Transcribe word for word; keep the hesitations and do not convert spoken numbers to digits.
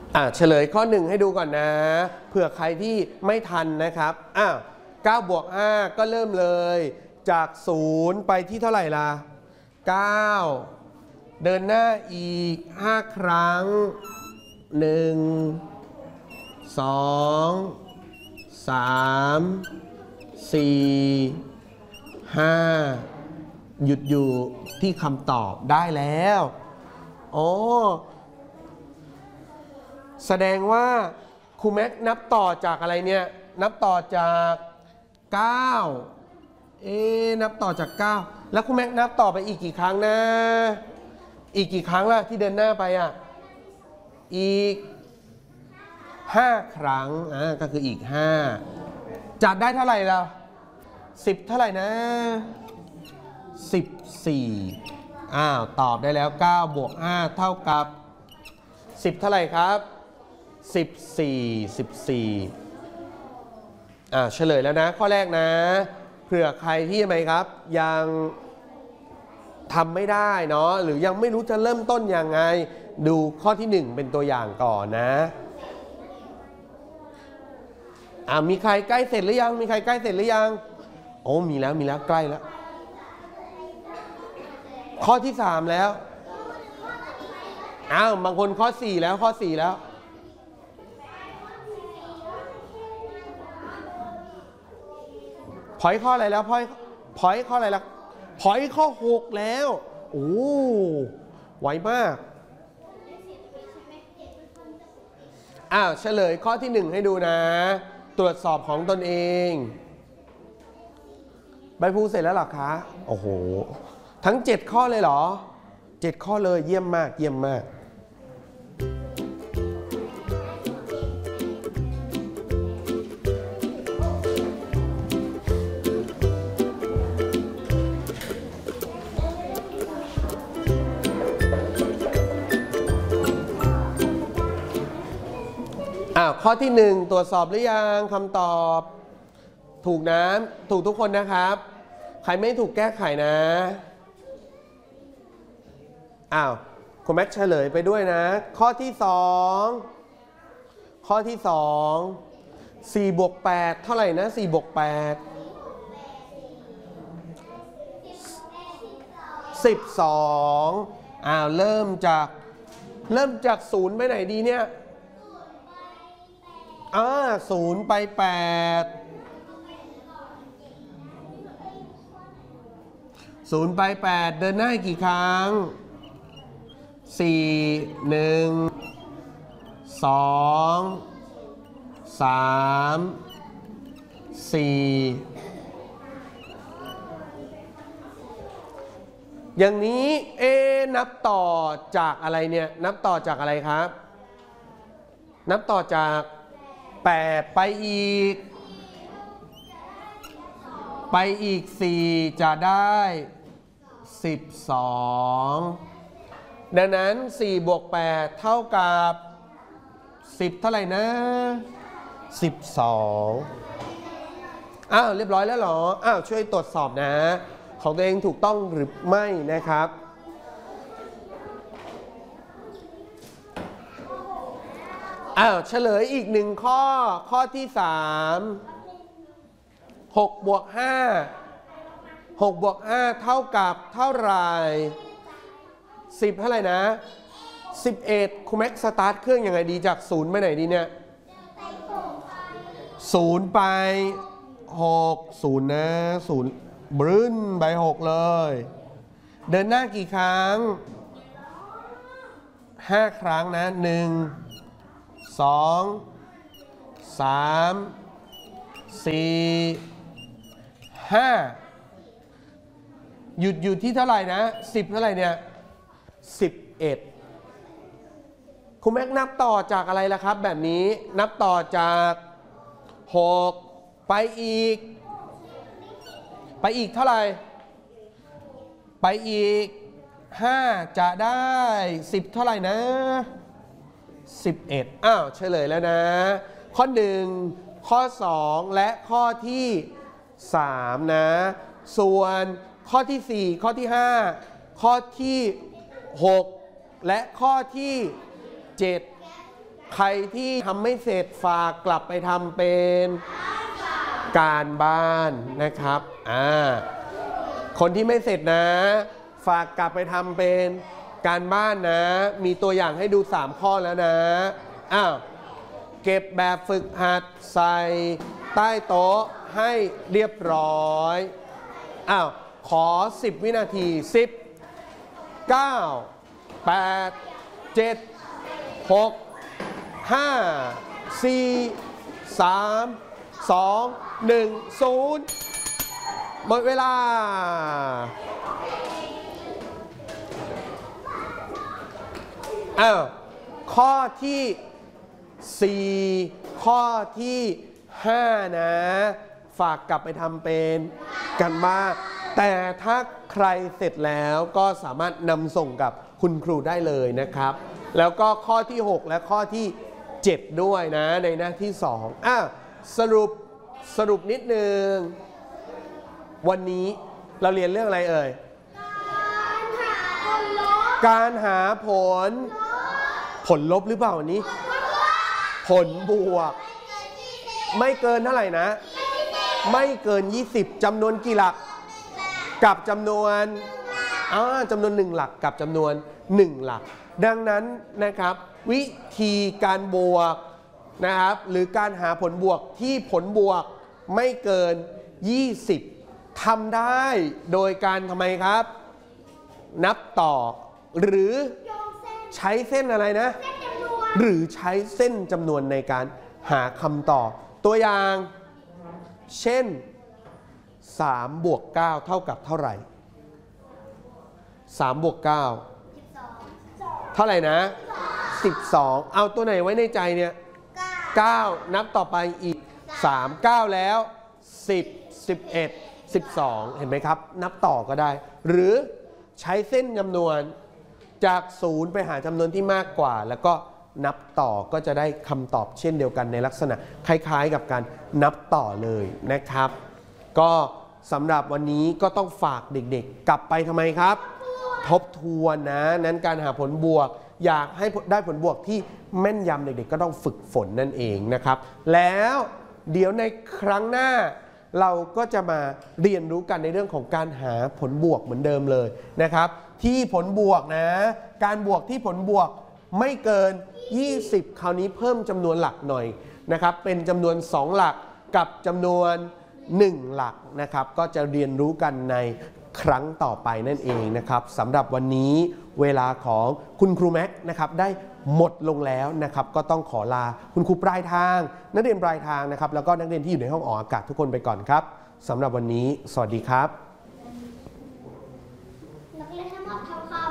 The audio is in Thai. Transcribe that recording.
อ่ะเฉลยข้อหนึ่งให้ดูก่อนนะเผื่อใครที่ไม่ทันนะครับอ้าวเก้าบวกห้าก็เริ่มเลยจากศูนย์ไปที่เท่าไหร่ล่ะเก้าเดินหน้าอีกห้าครั้งหนึ่งสองสามสี่ห้าหยุดอยู่ที่คำตอบได้แล้วอ๋อแสดงว่าครูแม็กนับต่อจากอะไรเนี่ยนับต่อจากเก้าเอ๊นับต่อจากเก้าแล้วครูแม็กนับต่อไปอีกกี่ครั้งนะอีกกี่ครั้งล่ะที่เดินหน้าไปอ่ะอีกห้าครั้งอ่าก็คืออีกห้าจัดได้เท่าไหร่ล่ะสิบเท่าไหร่นะสิบสี่อ้าวตอบได้แล้วเก้าบวกห้าเท่ากับสิบเท่าไหร่ครับสิบสี่ สิบสี่อ่าเฉลยแล้วนะข้อแรกนะเผื่อใครที่ไหมครับยังทำไม่ได้เนาะหรือยังไม่รู้จะเริ่มต้นยังไงดูข้อที่หนึ่งเป็นตัวอย่างก่อนนะอ่ามีใครใกล้เสร็จหรือยังมีใครใกล้เสร็จหรือยังโอ้มีแล้วมีแล้วใกล้แล้วข้อที่สามแล้วอ้าวบางคนข้อสี่แล้วข้อสี่แล้วพอยข้ออะไรแล้วพอยพอยข้ออะไรแล้วพอยข้อหกแล้วโอ้ไวมากอ้าวเฉลยข้อที่หนึ่งให้ดูนะตรวจสอบของตนเองใบพูเสร็จแล้วหรอคะโอ้โหทั้งเจ็ดข้อเลยเหรอเจ็ดข้อเลยเยี่ยมมากเยี่ยมมากอ้าวข้อที่หนึ่งตรวจสอบหรือยังคำตอบถูกนะถูกทุกคนนะครับใครไม่ถูกแก้ไขนะอ้าวคุณแม็กเฉลยไปด้วยนะข้อที่สองข้อที่สองสี่บวกแปดเท่าไหร่นะสี่บวกแปดสิบสองอ้าวเริ่มจากเริ่มจากศูนย์ไปไหนดีเนี่ยอ่าศูนย์ไปแปดศูนย์ไปแปดเดินหน้ากี่ครั้งสี่หนึ่งสองสามสี่อย่างนี้เอนับต่อจากอะไรเนี่ยนับต่อจากอะไรครับนับต่อจากแปดไปอีกไปอีกสี่จะได้สิบสองดังนั้นสี่บวกแปดเท่ากับสิบเท่าไหร่นะสิบสองอ้าวเรียบร้อยแล้วเหรออ้าวช่วยตรวจสอบนะของตัวเองถูกต้องหรือไม่นะครับอ้าวเฉลยอีกหนึ่งข้อข้อที่สามหกบวกห้าหกบวกห้าเท่ากับเท่าไหร่สิบเท่าไหร่นะสิบเอ็ดครูแม็กสตาร์ทเครื่องยังไงดีจากศูนย์ไปไหนดีเนี่ยศูนย์ไปหกศูนย์นะศูนย์บรึ้นไปหกเลยเดินหน้ากี่ครั้งห้าครั้งนะหนึ่งสองสามสี่ห้าหยุดอยู่ที่เท่าไหร่นะสิบเท่าไหร่เนี่ยสิบเอ็ดครูแม็กนับต่อจากอะไรล่ะครับแบบนี้นับต่อจากหกไปอีกไปอีกเท่าไหร่ไปอีกห้าจะได้สิบเท่าไหร่นะสิบเอ็ดอ้าวเฉลยแล้วนะข้อหนึ่งข้อสองและข้อที่สามนะส่วนข้อที่สี่ข้อที่ห้าข้อที่หกและข้อที่เจ็ดใครที่ทำไม่เสร็จฝากกลับไปทำเป็นการบ้านนะครับอ่าคนที่ไม่เสร็จนะฝากกลับไปทำเป็นการบ้านนะมีตัวอย่างให้ดูสามข้อแล้วนะอ้าวเก็บแบบฝึกหัดใส่ใต้โต๊ะให้เรียบร้อยอ้าวขอสิบวินาทีสิบ เก้า แปด เจ็ด หก ห้า สี่ สาม สอง หนึ่ง ศูนย์หมดเวลาอ้าวข้อที่สี่ข้อที่ห้านะฝากกลับไปทำเป็นกันบ้านแต่ถ้าใครเสร็จแล้วก็สามารถนำส่งกับคุณครูได้เลยนะครับแล้วก็ข้อที่หกและข้อที่เจ็ดด้วยนะในหน้าที่สองอ่ะสรุปสรุปนิดนึงวันนี้เราเรียนเรื่องอะไรเอ่ยการหาผลผลลบหรือเปล่าวันนี้ผลบวกไม่เกินเท่าไหร่นะไม่เกินยี่สิบจำนวนกี่หลักกับจำนวนอ่าจำนวนหนึ่งหลักกับจำนวนหนึ่งหลักดังนั้นนะครับวิธีการบวกนะครับหรือการหาผลบวกที่ผลบวกไม่เกินยี่สิบทำได้โดยการทำไมครับนับต่อหรือใช้เส้นอะไรนะหรือใช้เส้นจำนวนในการหาคำตอบตัวอย่างเช่นสามบวกเก้าเท่ากับเท่าไหร่สามบวกเก้าเท่าไหร่นะสิบสองเอาตัวไหนไว้ในใจเนี่ยเก้านับต่อไปอีกสาม เก้าแล้วสิบ สิบเอ็ด สิบสองเห็นไหมครับนับต่อก็ได้หรือใช้เส้นจำนวนจากศูนย์ไปหาจำนวนที่มากกว่าแล้วก็นับต่อก็จะได้คำตอบเช่นเดียวกันในลักษณะคล้ายๆกับการนับต่อเลยนะครับก็สำหรับวันนี้ก็ต้องฝากเด็กๆกลับไปทำไมครับทบทวนนะนั้นการหาผลบวกอยากให้ได้ผลบวกที่แม่นยำเด็กๆก็ต้องฝึกฝนนั่นเองนะครับแล้วเดี๋ยวในครั้งหน้าเราก็จะมาเรียนรู้กันในเรื่องของการหาผลบวกเหมือนเดิมเลยนะครับที่ผลบวกนะการบวกที่ผลบวกไม่เกินยี่สิบคราวนี้เพิ่มจำนวนหลักหน่อยนะครับเป็นจำนวนสองหลักกับจำนวนหนึ่งหลักนะครับก็จะเรียนรู้กันในครั้งต่อไปนั่นเองนะครับสำหรับวันนี้เวลาของคุณครูแม็กนะครับได้หมดลงแล้วนะครับก็ต้องขอลาคุณครูปลายทางนักเรียนปลายทางนะครับแล้วก็นักเรียนที่อยู่ในห้องออกอากาศทุกคนไปก่อนครับสำหรับวันนี้สวัสดีครับนักเรียนทั้งหมดทำความ